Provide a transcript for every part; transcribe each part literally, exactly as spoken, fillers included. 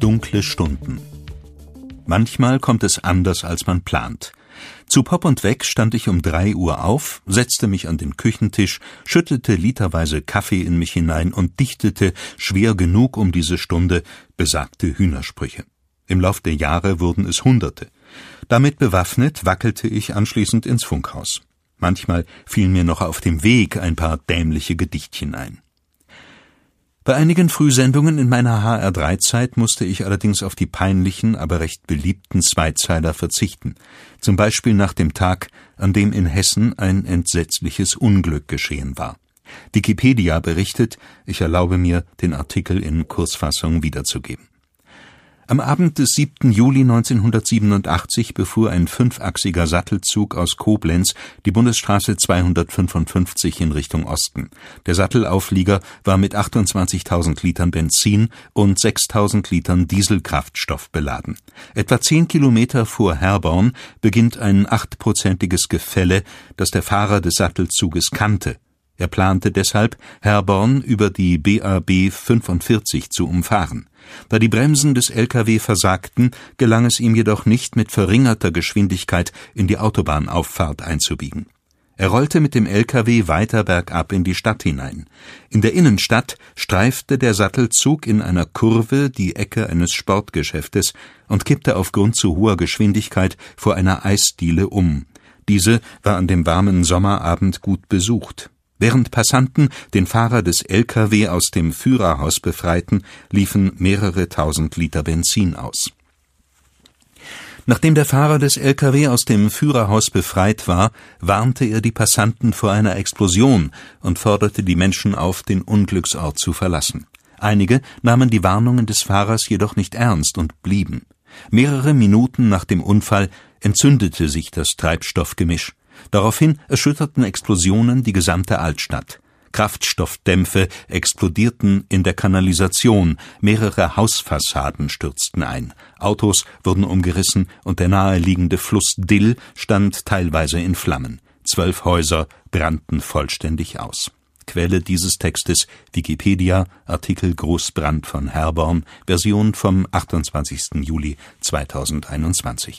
Dunkle Stunden. Manchmal kommt es anders, als man plant. Zu Pop und Weg stand ich um drei Uhr auf, setzte mich an den Küchentisch, schüttete literweise Kaffee in mich hinein und dichtete, schwer genug um diese Stunde, besagte Hühnersprüche. Im Lauf der Jahre wurden es Hunderte. Damit bewaffnet wackelte ich anschließend ins Funkhaus. Manchmal fielen mir noch auf dem Weg ein paar dämliche Gedichtchen ein. Bei einigen Frühsendungen in meiner H R drei Zeit musste ich allerdings auf die peinlichen, aber recht beliebten Zweizeiler verzichten. Zum Beispiel nach dem Tag, an dem in Hessen ein entsetzliches Unglück geschehen war. Wikipedia berichtet, ich erlaube mir, den Artikel in Kurzfassung wiederzugeben. Am Abend des siebten Juli neunzehnhundertsiebenundachtzig befuhr ein fünfachsiger Sattelzug aus Koblenz die Bundesstraße zweihundertfünfundfünfzig in Richtung Osten. Der Sattelauflieger war mit achtundzwanzigtausend Litern Benzin und sechstausend Litern Dieselkraftstoff beladen. Etwa zehn Kilometer vor Herborn beginnt ein achtprozentiges Gefälle, das der Fahrer des Sattelzuges kannte. Er plante deshalb, Herborn über die B A B fünfundvierzig zu umfahren. Da die Bremsen des L K W versagten, gelang es ihm jedoch nicht, mit verringerter Geschwindigkeit in die Autobahnauffahrt einzubiegen. Er rollte mit dem L K W weiter bergab in die Stadt hinein. In der Innenstadt streifte der Sattelzug in einer Kurve die Ecke eines Sportgeschäftes und kippte aufgrund zu hoher Geschwindigkeit vor einer Eisdiele um. Diese war an dem warmen Sommerabend gut besucht. Während Passanten den Fahrer des L K W aus dem Führerhaus befreiten, liefen mehrere tausend Liter Benzin aus. Nachdem der Fahrer des L K W aus dem Führerhaus befreit war, warnte er die Passanten vor einer Explosion und forderte die Menschen auf, den Unglücksort zu verlassen. Einige nahmen die Warnungen des Fahrers jedoch nicht ernst und blieben. Mehrere Minuten nach dem Unfall entzündete sich das Treibstoffgemisch. Daraufhin erschütterten Explosionen die gesamte Altstadt. Kraftstoffdämpfe explodierten in der Kanalisation, mehrere Hausfassaden stürzten ein, Autos wurden umgerissen und der naheliegende Fluss Dill stand teilweise in Flammen. Zwölf Häuser brannten vollständig aus. Quelle dieses Textes Wikipedia, Artikel Großbrand von Herborn, Version vom achtundzwanzigsten Juli zweitausendeinundzwanzig.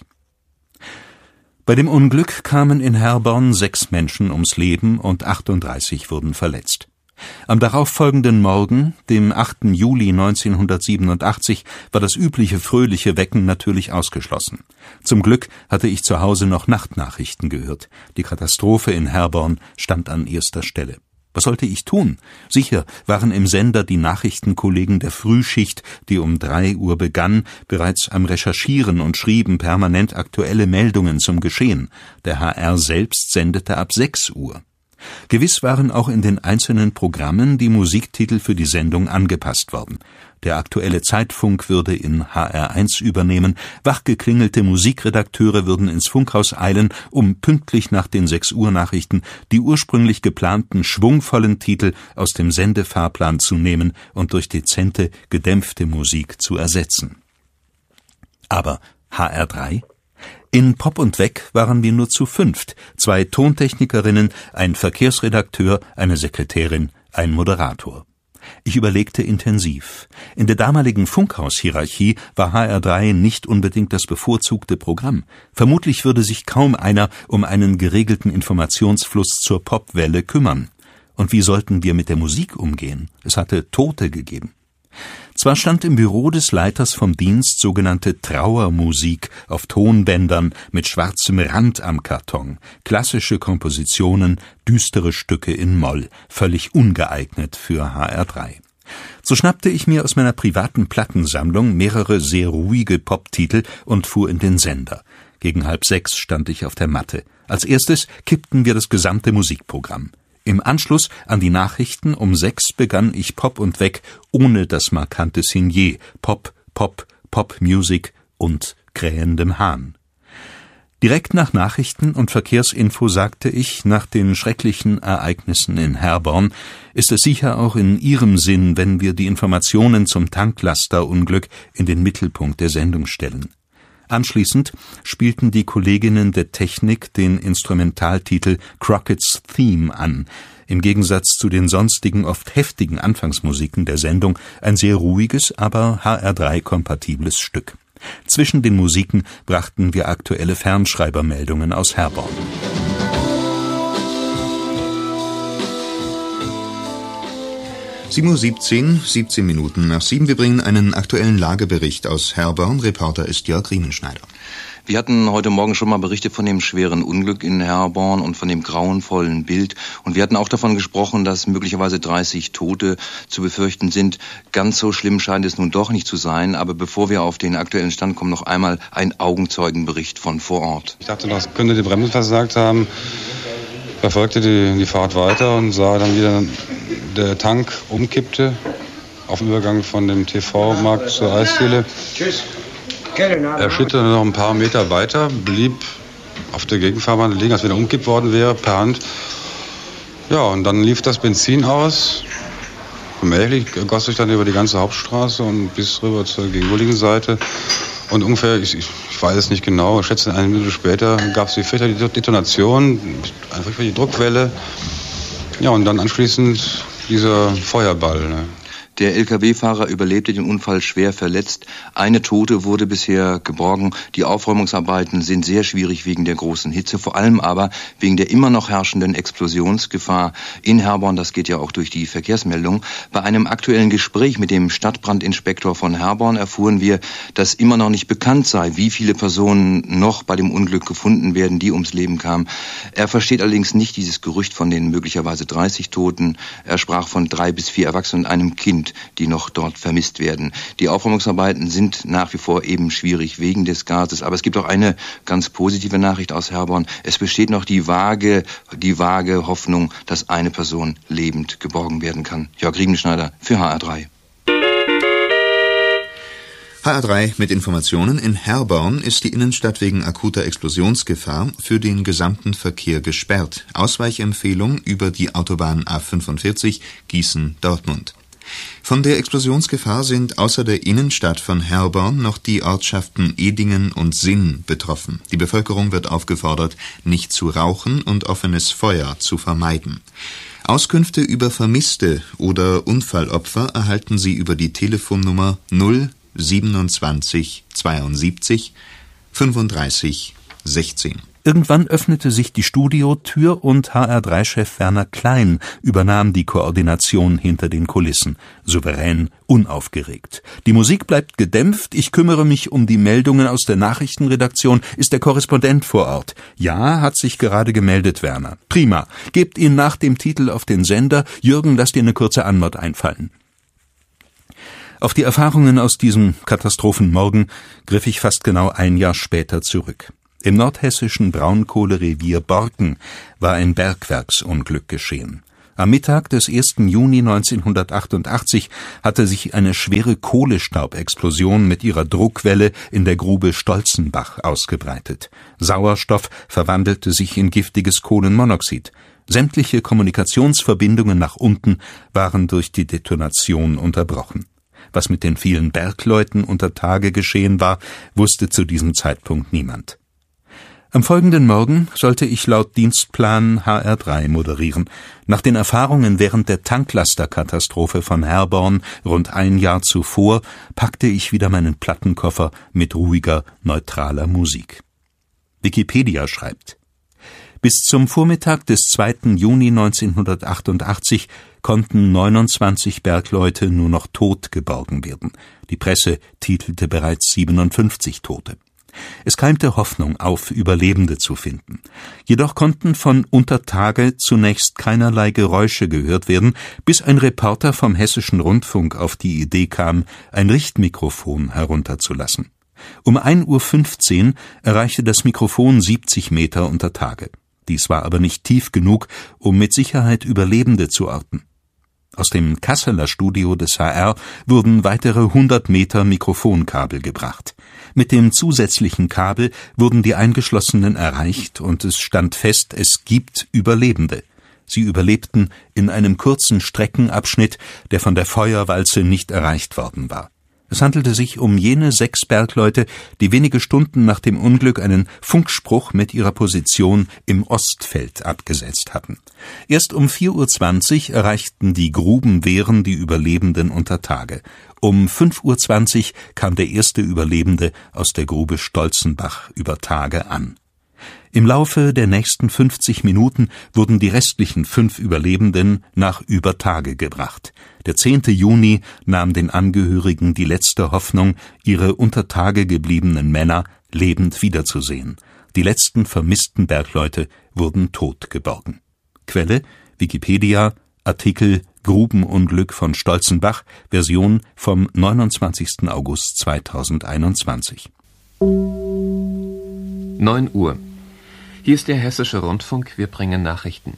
Bei dem Unglück kamen in Herborn sechs Menschen ums Leben und achtunddreißig wurden verletzt. Am darauffolgenden Morgen, dem achten Juli neunzehnhundertsiebenundachtzig, war das übliche fröhliche Wecken natürlich ausgeschlossen. Zum Glück hatte ich zu Hause noch Nachtnachrichten gehört. Die Katastrophe in Herborn stand an erster Stelle. Was sollte ich tun? Sicher waren im Sender die Nachrichtenkollegen der Frühschicht, die um drei Uhr begann, bereits am Recherchieren und schrieben permanent aktuelle Meldungen zum Geschehen. Der H R selbst sendete ab sechs Uhr. Gewiss waren auch in den einzelnen Programmen die Musiktitel für die Sendung angepasst worden. Der aktuelle Zeitfunk würde in H R eins übernehmen, wachgeklingelte Musikredakteure würden ins Funkhaus eilen, um pünktlich nach den sechs Uhr Nachrichten die ursprünglich geplanten schwungvollen Titel aus dem Sendefahrplan zu nehmen und durch dezente, gedämpfte Musik zu ersetzen. Aber H R drei? In Pop und Weg waren wir nur zu fünft, zwei Tontechnikerinnen, ein Verkehrsredakteur, eine Sekretärin, ein Moderator. Ich überlegte intensiv. In der damaligen Funkhaushierarchie war H R drei nicht unbedingt das bevorzugte Programm. Vermutlich würde sich kaum einer um einen geregelten Informationsfluss zur Popwelle kümmern. Und wie sollten wir mit der Musik umgehen? Es hatte Tote gegeben. Zwar stand im Büro des Leiters vom Dienst sogenannte Trauermusik auf Tonbändern mit schwarzem Rand am Karton, klassische Kompositionen, düstere Stücke in Moll, völlig ungeeignet für H R drei. So schnappte ich mir aus meiner privaten Plattensammlung mehrere sehr ruhige Poptitel und fuhr in den Sender. Gegen halb sechs stand ich auf der Matte. Als erstes kippten wir das gesamte Musikprogramm. Im Anschluss an die Nachrichten um sechs begann ich Pop und Weg ohne das markante Signet, Pop, Pop, Pop-Music und krähendem Hahn. Direkt nach Nachrichten und Verkehrsinfo sagte ich, nach den schrecklichen Ereignissen in Herborn ist es sicher auch in Ihrem Sinn, wenn wir die Informationen zum Tanklasterunglück in den Mittelpunkt der Sendung stellen. Anschließend spielten die Kolleginnen der Technik den Instrumentaltitel Crockett's Theme an. Im Gegensatz zu den sonstigen oft heftigen Anfangsmusiken der Sendung ein sehr ruhiges, aber H R drei kompatibles Stück. Zwischen den Musiken brachten wir aktuelle Fernschreibermeldungen aus Herborn. sieben Uhr siebzehn, siebzehn Minuten nach sieben. Wir bringen einen aktuellen Lagebericht aus Herborn. Reporter ist Jörg Riemenschneider. Wir hatten heute Morgen schon mal berichtet von dem schweren Unglück in Herborn und von dem grauenvollen Bild. Und wir hatten auch davon gesprochen, dass möglicherweise dreißig Tote zu befürchten sind. Ganz so schlimm scheint es nun doch nicht zu sein. Aber bevor wir auf den aktuellen Stand kommen, noch einmal ein Augenzeugenbericht von vor Ort. Ich dachte, das könnte die Bremse versagt haben. Verfolgte die, die Fahrt weiter und sah dann wieder, der Tank umkippte auf dem Übergang von dem T V-Markt zur Eisdiele. Tschüss. Er schlitterte noch ein paar Meter weiter, blieb auf der Gegenfahrbahn liegen, als wenn er umkippt worden wäre, per Hand. Ja, und dann lief das Benzin aus. Gemächlich goss sich dann über die ganze Hauptstraße und bis rüber zur gegenüberliegenden Seite. Und ungefähr, ich, ich weiß es nicht genau, ich schätze eine Minute später gab es die fürchterliche Detonation, eine fürchterliche Druckwelle. Ja, und dann anschließend dieser Feuerball. Ne? Der L K W-Fahrer überlebte den Unfall schwer verletzt. Eine Tote wurde bisher geborgen. Die Aufräumungsarbeiten sind sehr schwierig wegen der großen Hitze, vor allem aber wegen der immer noch herrschenden Explosionsgefahr in Herborn. Das geht ja auch durch die Verkehrsmeldung. Bei einem aktuellen Gespräch mit dem Stadtbrandinspektor von Herborn erfuhren wir, dass immer noch nicht bekannt sei, wie viele Personen noch bei dem Unglück gefunden werden, die ums Leben kamen. Er versteht allerdings nicht dieses Gerücht von den möglicherweise dreißig Toten. Er sprach von drei bis vier Erwachsenen und einem Kind, die noch dort vermisst werden. Die Aufräumungsarbeiten sind nach wie vor eben schwierig wegen des Gases. Aber es gibt auch eine ganz positive Nachricht aus Herborn. Es besteht noch die vage, die vage Hoffnung, dass eine Person lebend geborgen werden kann. Jörg Riemenschneider für H R drei. H R drei mit Informationen. In Herborn ist die Innenstadt wegen akuter Explosionsgefahr für den gesamten Verkehr gesperrt. Ausweichempfehlung über die Autobahn A fünfundvierzig Gießen-Dortmund. Von der Explosionsgefahr sind außer der Innenstadt von Herborn noch die Ortschaften Edingen und Sinn betroffen. Die Bevölkerung wird aufgefordert, nicht zu rauchen und offenes Feuer zu vermeiden. Auskünfte über Vermisste oder Unfallopfer erhalten Sie über die Telefonnummer null siebenundzwanzig zweiundsiebzig fünfunddreißig sechzehn. Irgendwann öffnete sich die Studiotür und H R drei-Chef Werner Klein übernahm die Koordination hinter den Kulissen, souverän, unaufgeregt. Die Musik bleibt gedämpft, ich kümmere mich um die Meldungen aus der Nachrichtenredaktion, ist der Korrespondent vor Ort. Ja, hat sich gerade gemeldet, Werner. Prima, gebt ihn nach dem Titel auf den Sender. Jürgen, lass dir eine kurze Antwort einfallen. Auf die Erfahrungen aus diesem Katastrophenmorgen griff ich fast genau ein Jahr später zurück. Im nordhessischen Braunkohlerevier Borken war ein Bergwerksunglück geschehen. Am Mittag des ersten Juni neunzehnhundertachtundachtzig hatte sich eine schwere Kohlestaubexplosion mit ihrer Druckwelle in der Grube Stolzenbach ausgebreitet. Sauerstoff verwandelte sich in giftiges Kohlenmonoxid. Sämtliche Kommunikationsverbindungen nach unten waren durch die Detonation unterbrochen. Was mit den vielen Bergleuten unter Tage geschehen war, wusste zu diesem Zeitpunkt niemand. Am folgenden Morgen sollte ich laut Dienstplan H R drei moderieren. Nach den Erfahrungen während der Tanklasterkatastrophe von Herborn rund ein Jahr zuvor packte ich wieder meinen Plattenkoffer mit ruhiger, neutraler Musik. Wikipedia schreibt: Bis zum Vormittag des zweiten Juni neunzehnhundertachtundachtzig konnten neunundzwanzig Bergleute nur noch tot geborgen werden. Die Presse titelte bereits siebenundfünfzig Tote. Es keimte Hoffnung auf, Überlebende zu finden. Jedoch konnten von unter Tage zunächst keinerlei Geräusche gehört werden, bis ein Reporter vom Hessischen Rundfunk auf die Idee kam, ein Richtmikrofon herunterzulassen. Um ein Uhr fünfzehn erreichte das Mikrofon siebzig Meter unter Tage. Dies war aber nicht tief genug, um mit Sicherheit Überlebende zu orten. Aus dem Kasseler Studio des H R wurden weitere hundert Meter Mikrofonkabel gebracht. Mit dem zusätzlichen Kabel wurden die Eingeschlossenen erreicht und es stand fest, es gibt Überlebende. Sie überlebten in einem kurzen Streckenabschnitt, der von der Feuerwalze nicht erreicht worden war. Es handelte sich um jene sechs Bergleute, die wenige Stunden nach dem Unglück einen Funkspruch mit ihrer Position im Ostfeld abgesetzt hatten. Erst um vier Uhr zwanzig erreichten die Grubenwehren die Überlebenden unter Tage. Um fünf Uhr zwanzig kam der erste Überlebende aus der Grube Stolzenbach über Tage an. Im Laufe der nächsten fünfzig Minuten wurden die restlichen fünf Überlebenden nach über Tage gebracht. Der zehnte Juni nahm den Angehörigen die letzte Hoffnung, ihre unter Tage gebliebenen Männer lebend wiederzusehen. Die letzten vermissten Bergleute wurden tot geborgen. Quelle: Wikipedia, Artikel Grubenunglück von Stolzenbach, Version vom neunundzwanzigsten August zweitausendeinundzwanzig. neun Uhr. Hier ist der Hessische Rundfunk, wir bringen Nachrichten.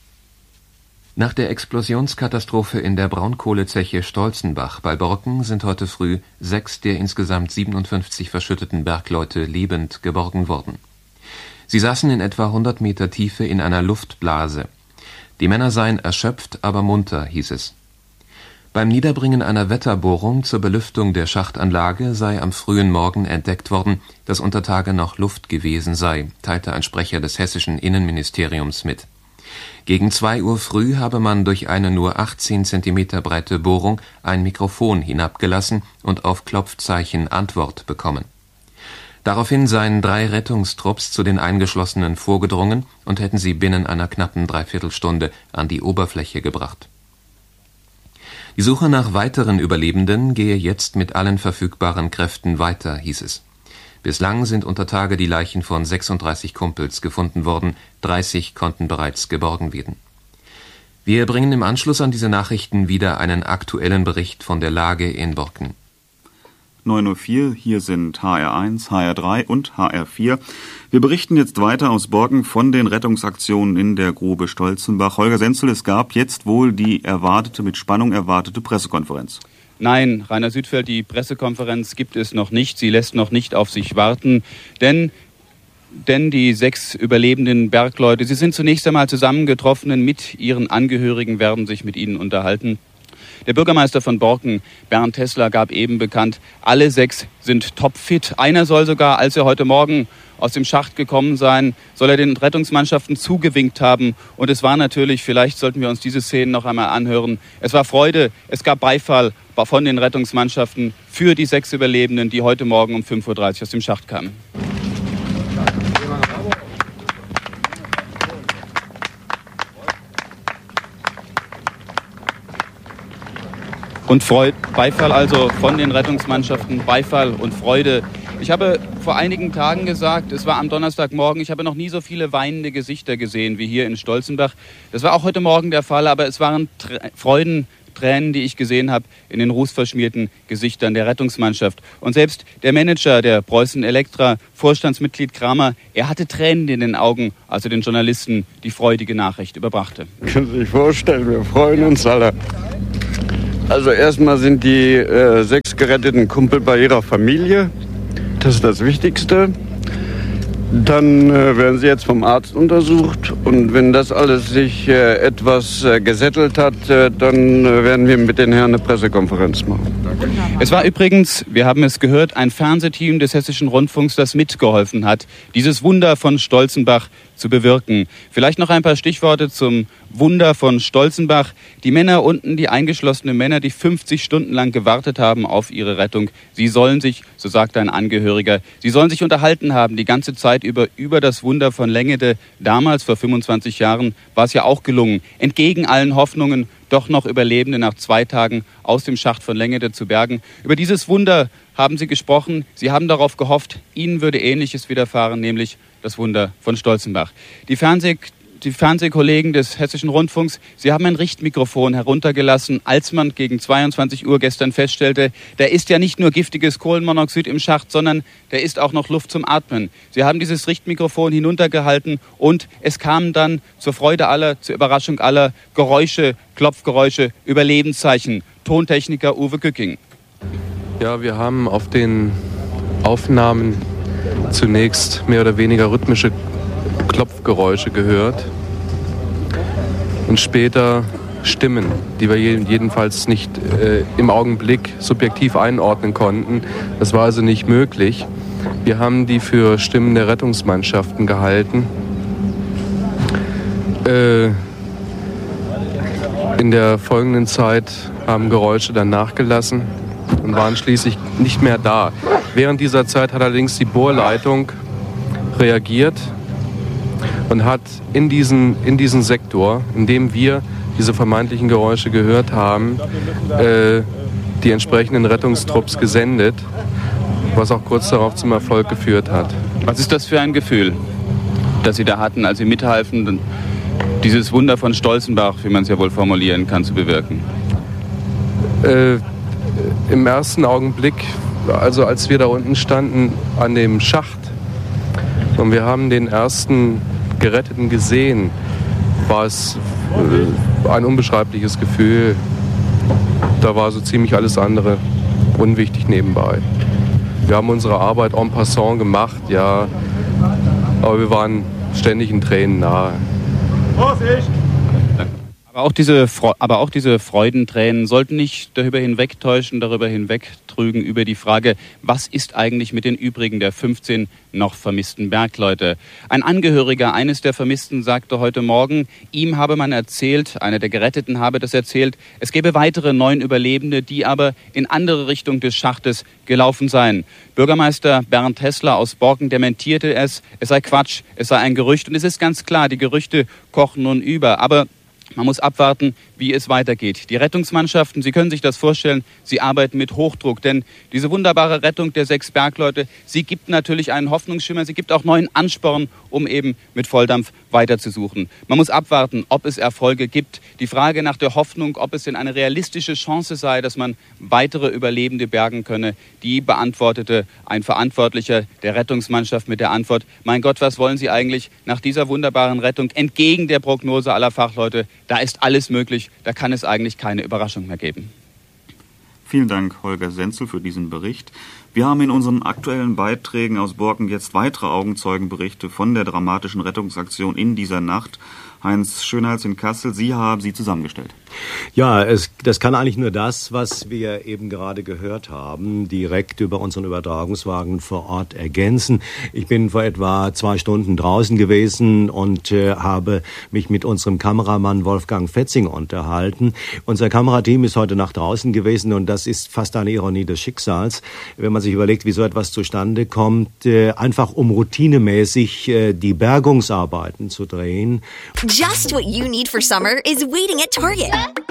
Nach der Explosionskatastrophe in der Braunkohlezeche Stolzenbach bei Borken sind heute früh sechs der insgesamt siebenundfünfzig verschütteten Bergleute lebend geborgen worden. Sie saßen in etwa hundert Meter Tiefe in einer Luftblase. Die Männer seien erschöpft, aber munter, hieß es. Beim Niederbringen einer Wetterbohrung zur Belüftung der Schachtanlage sei am frühen Morgen entdeckt worden, dass unter Tage noch Luft gewesen sei, teilte ein Sprecher des hessischen Innenministeriums mit. Gegen zwei Uhr früh habe man durch eine nur achtzehn Zentimeter breite Bohrung ein Mikrofon hinabgelassen und auf Klopfzeichen Antwort bekommen. Daraufhin seien drei Rettungstrupps zu den Eingeschlossenen vorgedrungen und hätten sie binnen einer knappen Dreiviertelstunde an die Oberfläche gebracht. Die Suche nach weiteren Überlebenden gehe jetzt mit allen verfügbaren Kräften weiter, hieß es. Bislang sind unter Tage die Leichen von sechsunddreißig Kumpels gefunden worden, dreißig konnten bereits geborgen werden. Wir bringen im Anschluss an diese Nachrichten wieder einen aktuellen Bericht von der Lage in Borken. neun Uhr vier, hier sind H R eins, H R drei und H R vier. Wir berichten jetzt weiter aus Borken von den Rettungsaktionen in der Grube Stolzenbach. Holger Senzel, es gab jetzt wohl die erwartete, mit Spannung erwartete Pressekonferenz. Nein, Rainer Südfeld, die Pressekonferenz gibt es noch nicht. Sie lässt noch nicht auf sich warten, denn, denn die sechs überlebenden Bergleute, sie sind zunächst einmal zusammengetroffen mit ihren Angehörigen, werden sich mit ihnen unterhalten. Der Bürgermeister von Borken, Bernd Tessler, gab eben bekannt, alle sechs sind topfit. Einer soll sogar, als er heute Morgen aus dem Schacht gekommen sein, soll er den Rettungsmannschaften zugewinkt haben. Und es war natürlich, vielleicht sollten wir uns diese Szenen noch einmal anhören, es war Freude, es gab Beifall von den Rettungsmannschaften für die sechs Überlebenden, die heute Morgen um fünf Uhr dreißig aus dem Schacht kamen. Und Freude, Beifall also von den Rettungsmannschaften, Beifall und Freude. Ich habe vor einigen Tagen gesagt, es war am Donnerstagmorgen, ich habe noch nie so viele weinende Gesichter gesehen wie hier in Stolzenbach. Das war auch heute Morgen der Fall, aber es waren Tr- Freuden, Tränen, die ich gesehen habe in den rußverschmierten Gesichtern der Rettungsmannschaft. Und selbst der Manager der Preußen Elektra, Vorstandsmitglied Kramer, er hatte Tränen in den Augen, als er den Journalisten die freudige Nachricht überbrachte. Können Sie sich vorstellen, wir freuen uns alle. Also erstmal sind die äh, sechs geretteten Kumpel bei ihrer Familie. Das ist das Wichtigste. Dann äh, werden sie jetzt vom Arzt untersucht. Und wenn das alles sich äh, etwas äh, gesettelt hat, äh, dann äh, werden wir mit den Herren eine Pressekonferenz machen. Danke. Es war übrigens, wir haben es gehört, ein Fernsehteam des Hessischen Rundfunks, das mitgeholfen hat, dieses Wunder von Stolzenbach zu bewirken. Vielleicht noch ein paar Stichworte zum Wunder von Stolzenbach. Die Männer unten, die eingeschlossenen Männer, die fünfzig Stunden lang gewartet haben auf ihre Rettung. Sie sollen sich, so sagt ein Angehöriger, sie sollen sich unterhalten haben die ganze Zeit über, über das Wunder von Lengede. Damals, vor fünfundzwanzig Jahren, war es ja auch gelungen, entgegen allen Hoffnungen doch noch Überlebende nach zwei Tagen aus dem Schacht von Lengede zu bergen. Über dieses Wunder haben sie gesprochen. Sie haben darauf gehofft, ihnen würde Ähnliches widerfahren, nämlich das Wunder von Stolzenbach. Die, Fernseh, die Fernsehkollegen des Hessischen Rundfunks, sie haben ein Richtmikrofon heruntergelassen, als man gegen zweiundzwanzig Uhr gestern feststellte, da ist ja nicht nur giftiges Kohlenmonoxid im Schacht, sondern da ist auch noch Luft zum Atmen. Sie haben dieses Richtmikrofon hinuntergehalten und es kamen dann zur Freude aller, zur Überraschung aller Geräusche, Klopfgeräusche, Überlebenszeichen. Tontechniker Uwe Gücking. Ja, wir haben auf den Aufnahmen zunächst mehr oder weniger rhythmische Klopfgeräusche gehört und später Stimmen, die wir jedenfalls nicht äh, im Augenblick subjektiv einordnen konnten. Das war also nicht möglich. Wir haben die für Stimmen der Rettungsmannschaften gehalten. Äh, in der folgenden Zeit haben Geräusche dann nachgelassen und waren schließlich nicht mehr da. Während dieser Zeit hat allerdings die Bohrleitung reagiert und hat in diesen, in diesen Sektor, in dem wir diese vermeintlichen Geräusche gehört haben, äh, die entsprechenden Rettungstrupps gesendet, was auch kurz darauf zum Erfolg geführt hat. Was ist das für ein Gefühl, das Sie da hatten, als Sie mithalfen, dieses Wunder von Stolzenbach, wie man es ja wohl formulieren kann, zu bewirken? Äh, Im ersten Augenblick, also als wir da unten standen an dem Schacht und wir haben den ersten Geretteten gesehen, war es äh, ein unbeschreibliches Gefühl. Da war so ziemlich alles andere unwichtig nebenbei. Wir haben unsere Arbeit en passant gemacht, ja, aber wir waren ständig in Tränen nahe. Vorsicht! Aber auch diese, aber auch diese Freudentränen sollten nicht darüber hinwegtäuschen, darüber hinwegtrügen, über die Frage, was ist eigentlich mit den übrigen der fünfzehn noch vermissten Bergleute? Ein Angehöriger eines der Vermissten sagte heute Morgen, ihm habe man erzählt, einer der Geretteten habe das erzählt, es gäbe weitere neun Überlebende, die aber in andere Richtung des Schachtes gelaufen seien. Bürgermeister Bernd Hessler aus Borken dementierte es, es sei Quatsch, es sei ein Gerücht und es ist ganz klar, die Gerüchte kochen nun über, aber man muss abwarten, wie es weitergeht. Die Rettungsmannschaften, Sie können sich das vorstellen, sie arbeiten mit Hochdruck, denn diese wunderbare Rettung der sechs Bergleute, sie gibt natürlich einen Hoffnungsschimmer, sie gibt auch neuen Ansporn, um eben mit Volldampf weiterzusuchen. Man muss abwarten, ob es Erfolge gibt. Die Frage nach der Hoffnung, ob es denn eine realistische Chance sei, dass man weitere Überlebende bergen könne, die beantwortete ein Verantwortlicher der Rettungsmannschaft mit der Antwort, mein Gott, was wollen Sie eigentlich nach dieser wunderbaren Rettung entgegen der Prognose aller Fachleute? Da ist alles möglich, da kann es eigentlich keine Überraschung mehr geben. Vielen Dank, Holger Senzel, für diesen Bericht. Wir haben in unseren aktuellen Beiträgen aus Borken jetzt weitere Augenzeugenberichte von der dramatischen Rettungsaktion in dieser Nacht. Heinz Schönhals in Kassel, Sie haben sie zusammengestellt. Ja, es, das kann eigentlich nur das, was wir eben gerade gehört haben, direkt über unseren Übertragungswagen vor Ort ergänzen. Ich bin vor etwa zwei Stunden draußen gewesen und äh, habe mich mit unserem Kameramann Wolfgang Fetzing unterhalten. Unser Kamerateam ist heute Nacht draußen gewesen und das ist fast eine Ironie des Schicksals, wenn man sich überlegt, wie so etwas zustande kommt, äh, einfach um routinemäßig äh, die Bergungsarbeiten zu drehen. Just what you need for summer is waiting at Target.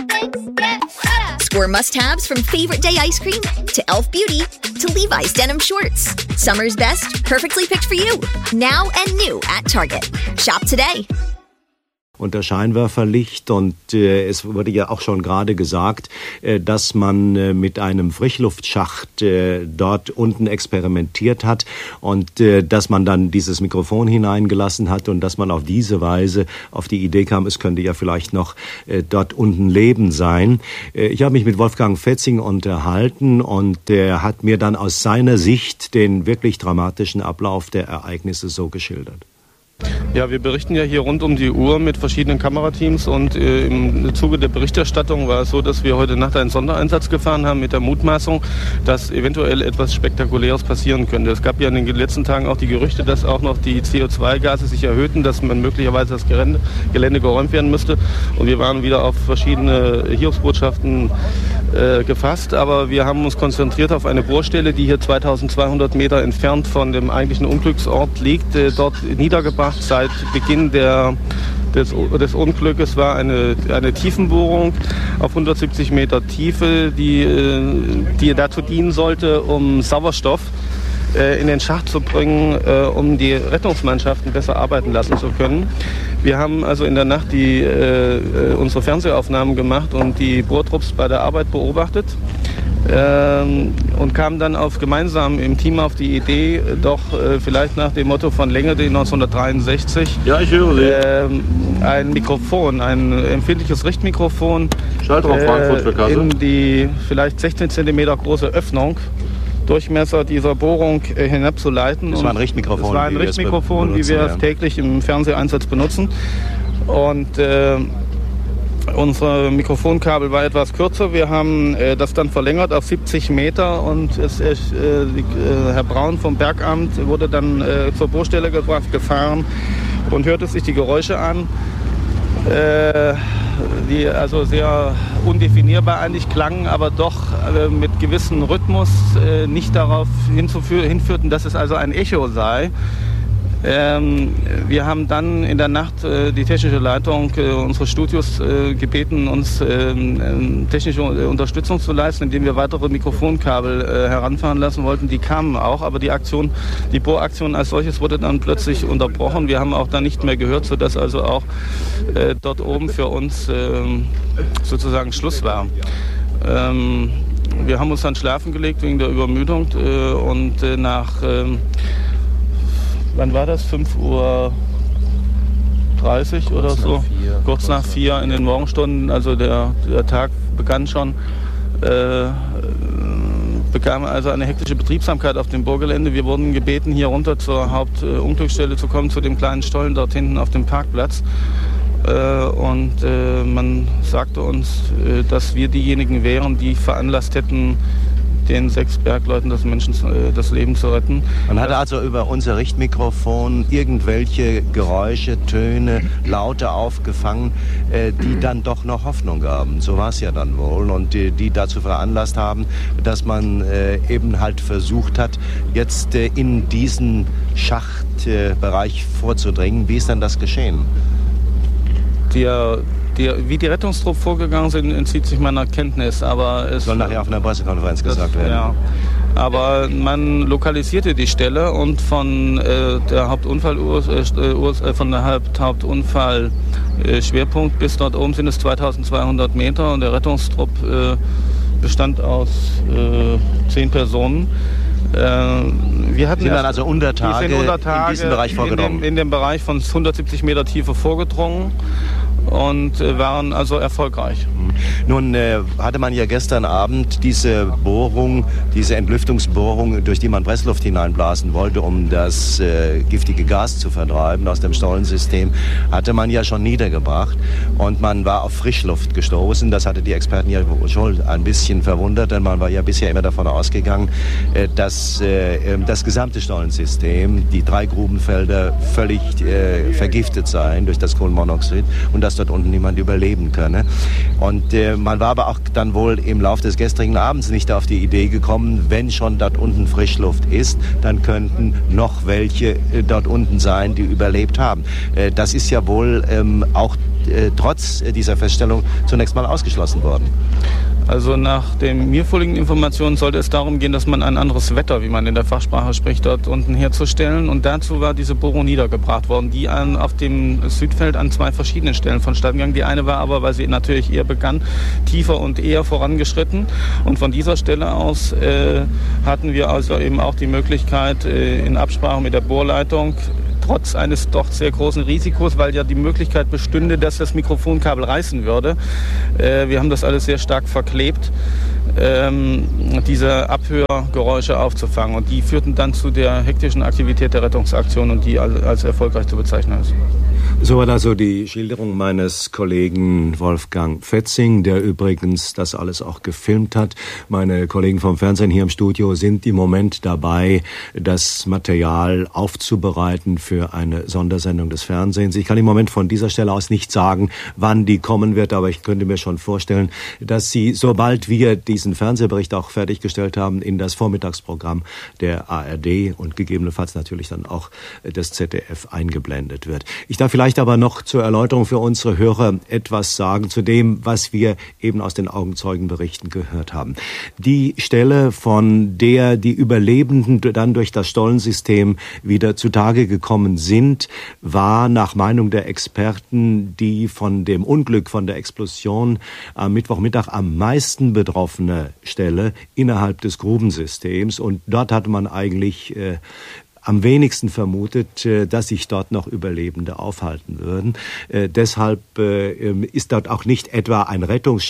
Score must-haves from Favorite Day ice cream to Elf Beauty to Levi's denim shorts. Summer's best, perfectly picked for you. Now and new at Target. Shop today. Unter Scheinwerferlicht und äh, es wurde ja auch schon gerade gesagt, äh, dass man äh, mit einem Frischluftschacht äh, dort unten experimentiert hat und äh, dass man dann dieses Mikrofon hineingelassen hat und dass man auf diese Weise auf die Idee kam, es könnte ja vielleicht noch äh, dort unten Leben sein. Äh, ich habe mich mit Wolfgang Fetzing unterhalten und er hat mir dann aus seiner Sicht den wirklich dramatischen Ablauf der Ereignisse so geschildert. Ja, wir berichten ja hier rund um die Uhr mit verschiedenen Kamerateams und äh, im Zuge der Berichterstattung war es so, dass wir heute Nacht einen Sondereinsatz gefahren haben mit der Mutmaßung, dass eventuell etwas Spektakuläres passieren könnte. Es gab ja in den letzten Tagen auch die Gerüchte, dass auch noch die C O zwei Gase sich erhöhten, dass man möglicherweise das Gelände, Gelände geräumt werden müsste. Und wir waren wieder auf verschiedene Hiobsbotschaften äh, gefasst, aber wir haben uns konzentriert auf eine Bohrstelle, die hier zweitausendzweihundert Meter entfernt von dem eigentlichen Unglücksort liegt, äh, dort niedergebracht seit Beginn der, des, des Unglückes war eine, eine Tiefenbohrung auf hundertsiebzig Meter Tiefe, die, die dazu dienen sollte, um Sauerstoff äh, in den Schacht zu bringen, äh, um die Rettungsmannschaften besser arbeiten lassen zu können. Wir haben also in der Nacht die, äh, unsere Fernsehaufnahmen gemacht und die Bohrtrupps bei der Arbeit beobachtet. Ähm, und kamen dann auf, gemeinsam im Team auf die Idee, doch äh, vielleicht nach dem Motto von Längede neunzehnhundertdreiundsechzig ja, ich höre Sie. Ähm, ein Mikrofon, ein empfindliches Richtmikrofon Schaltraum Frankfurt für Kassel. in die vielleicht sechzehn Zentimeter große Öffnung, Durchmesser dieser Bohrung äh, hinabzuleiten. Das war ein Richtmikrofon, das war ein wie Richtmikrofon, wir es wie wir es ja. täglich im Fernseheinsatz benutzen. Und äh, Unser Mikrofonkabel war etwas kürzer. Wir haben äh, das dann verlängert auf siebzig Meter und es, äh, die, äh, Herr Braun vom Bergamt wurde dann äh, zur Bohrstelle gebracht, gefahren und hörte sich die Geräusche an, äh, die also sehr undefinierbar eigentlich klangen, aber doch äh, mit gewissem Rhythmus äh, nicht darauf hinführten, dass es also ein Echo sei. Ähm, wir haben dann in der Nacht äh, die technische Leitung äh, unseres Studios äh, gebeten, uns äh, technische Unterstützung zu leisten, indem wir weitere Mikrofonkabel äh, heranfahren lassen wollten. Die kamen auch, aber die Aktion, die Bohraktion als solches wurde dann plötzlich unterbrochen. Wir haben auch dann nicht mehr gehört, sodass also auch äh, dort oben für uns äh, sozusagen Schluss war. Ähm, wir haben uns dann schlafen gelegt wegen der Übermüdung äh, und äh, nach äh, wann war das? fünf Uhr dreißig oder so? Kurz nach vier in den Morgenstunden, also der, der Tag begann schon, äh, bekam also eine hektische Betriebsamkeit auf dem Bohrgelände. Wir wurden gebeten, hier runter zur Hauptunglücksstelle äh, zu kommen, zu dem kleinen Stollen dort hinten auf dem Parkplatz. Äh, und äh, man sagte uns, äh, dass wir diejenigen wären, die veranlasst hätten, den sechs Bergleuten das, Menschen, das Leben zu retten. Man hatte also über unser Richtmikrofon irgendwelche Geräusche, Töne, Laute aufgefangen, die dann doch noch Hoffnung gaben. So war es ja dann wohl. Und die, die dazu veranlasst haben, dass man eben halt versucht hat, jetzt in diesen Schachtbereich vorzudringen. Wie ist dann das geschehen? Der Die, wie die Rettungstruppe vorgegangen sind, entzieht sich meiner Kenntnis, aber es soll nachher auf einer Pressekonferenz das, gesagt werden. Ja. Aber man lokalisierte die Stelle und von äh, der Hauptunfall äh, von der Haupt Hauptunfall äh, Schwerpunkt bis dort oben sind es zweitausendzweihundert Meter und der Rettungstrupp äh, bestand aus äh, zehn Personen. Äh, wir hatten sind dann also unter Tage, unter Tage in diesen Bereich vorgedrungen? In dem, in dem Bereich von hundertsiebzig Meter Tiefe vorgedrungen und äh, waren also erfolgreich. Nun äh, hatte man ja gestern Abend diese Bohrung, diese Entlüftungsbohrung, durch die man Pressluft hineinblasen wollte, um das äh, giftige Gas zu vertreiben aus dem Stollensystem, hatte man ja schon niedergebracht und man war auf Frischluft gestoßen. Das hatte die Experten ja schon ein bisschen verwundert, denn man war ja bisher immer davon ausgegangen, äh, dass äh, das gesamte Stollensystem, die drei Grubenfelder völlig äh, vergiftet seien durch das Kohlenmonoxid und dass dort unten niemand überleben könne. Und äh, man war aber auch dann wohl im Laufe des gestrigen Abends nicht auf die Idee gekommen, wenn schon dort unten Frischluft ist, dann könnten noch welche äh, dort unten sein, die überlebt haben. Äh, das ist ja wohl ähm, auch äh, trotz dieser Feststellung zunächst mal ausgeschlossen worden. Also nach den mir vorliegenden Informationen sollte es darum gehen, dass man ein anderes Wetter, wie man in der Fachsprache spricht, dort unten herzustellen. Und dazu war diese Bohrung niedergebracht worden, die an, auf dem Südfeld an zwei verschiedenen Stellen vonstatten gegangen. Die eine war aber, weil sie natürlich eher begann, tiefer und eher vorangeschritten. Und von dieser Stelle aus äh, hatten wir also eben auch die Möglichkeit, äh, in Absprache mit der Bohrleitung, trotz eines doch sehr großen Risikos, weil ja die Möglichkeit bestünde, dass das Mikrofonkabel reißen würde. Äh, wir haben das alles sehr stark verklebt, ähm, diese Abhörgeräusche aufzufangen. Und die führten dann zu der hektischen Aktivität der Rettungsaktion und die als erfolgreich zu bezeichnen ist. So war also die Schilderung meines Kollegen Wolfgang Fetzing, der übrigens das alles auch gefilmt hat. Meine Kollegen vom Fernsehen hier im Studio sind im Moment dabei, das Material aufzubereiten für eine Sondersendung des Fernsehens. Ich kann im Moment von dieser Stelle aus nicht sagen, wann die kommen wird, aber ich könnte mir schon vorstellen, dass sie, sobald wir diesen Fernsehbericht auch fertiggestellt haben, in das Vormittagsprogramm der A R D und gegebenenfalls natürlich dann auch des Z D F eingeblendet wird. Ich darf vielleicht aber noch zur Erläuterung für unsere Hörer etwas sagen zu dem, was wir eben aus den Augenzeugenberichten gehört haben. Die Stelle, von der die Überlebenden dann durch das Stollensystem wieder zutage gekommen sind, war nach Meinung der Experten die von dem Unglück, von der Explosion am Mittwochmittag am meisten betroffene Stelle innerhalb des Grubensystems. Und dort hatte man eigentlich äh, am wenigsten vermutet, dass sich dort noch Überlebende aufhalten würden. Äh, deshalb äh, ist dort auch nicht etwa ein Rettungsschacht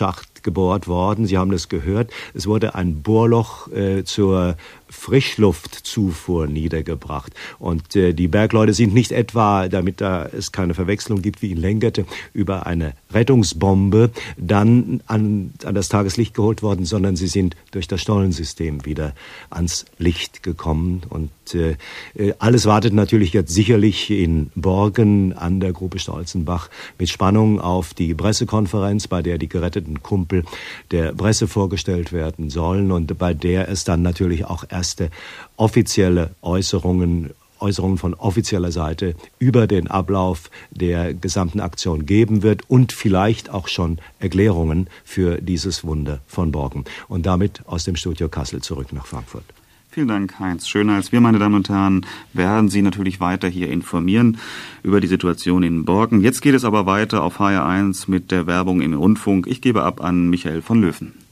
gebohrt worden. Sie haben es gehört. Es wurde ein Bohrloch äh, zur Frischluftzufuhr niedergebracht. Und äh, die Bergleute sind nicht etwa, damit da es keine Verwechslung gibt wie in Lengerte, über eine Rettungsbombe dann an, an das Tageslicht geholt worden, sondern sie sind durch das Stollensystem wieder ans Licht gekommen. Und äh, alles wartet natürlich jetzt sicherlich in Borken an der Grube Stolzenbach mit Spannung auf die Pressekonferenz, bei der die geretteten Kumpel der Presse vorgestellt werden sollen und bei der es dann natürlich auch erste offizielle Äußerungen Äußerungen von offizieller Seite über den Ablauf der gesamten Aktion geben wird und vielleicht auch schon Erklärungen für dieses Wunder von Borken. Und damit aus dem Studio Kassel zurück nach Frankfurt. Vielen Dank, Heinz Schönhals. Wir, meine Damen und Herren, werden Sie natürlich weiter hier informieren über die Situation in Borken. Jetzt geht es aber weiter auf H R eins mit der Werbung im Rundfunk. Ich gebe ab an Michael von Löwen.